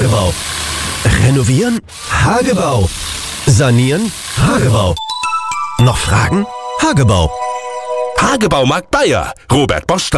Hagebau. Renovieren? Hagebau. Sanieren? Hagebau. Noch Fragen? Hagebau. Hagebaumarkt Bayer. Robert Bosch